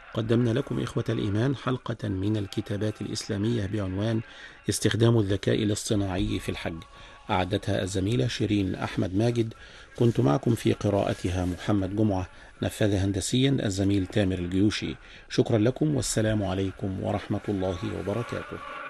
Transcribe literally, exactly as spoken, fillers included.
قدمنا لكم إخوة الإيمان حلقة من الكتابات الإسلامية بعنوان استخدام الذكاء الاصطناعي في الحج. أعدتها الزميلة شيرين أحمد ماجد، كنت معكم في قراءتها محمد جمعة، نفذ هندسيا الزميل تامر الجيوشي. شكرا لكم والسلام عليكم ورحمة الله وبركاته.